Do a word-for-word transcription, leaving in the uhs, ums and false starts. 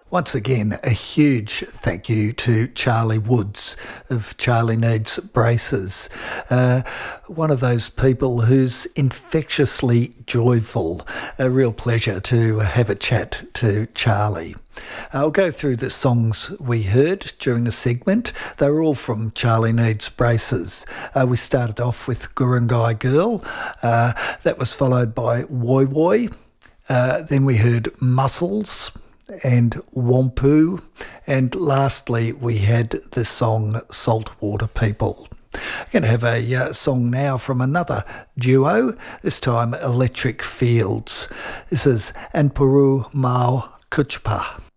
Once again, a huge thank you to Charlie Woods of Charlie Needs Braces. Uh, one of those people who's infectiously joyful. A real pleasure to have a chat to Charlie. I'll go through the songs we heard during the segment. They were all from Charlie Needs Braces. Uh, we started off with Gurungai Girl. Uh, that was followed by Woi Woi. Uh, then we heard Muscles and Wampu, and lastly we had the song Saltwater People. I'm going to have a uh, song now from another duo, this time Electric Fields. This is Anpuru Mau Kuchpa.